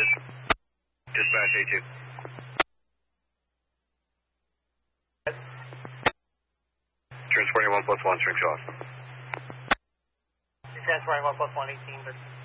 Dispatch A2. Transporting 1+1, string to Austin. Transporting 1+1, 18, but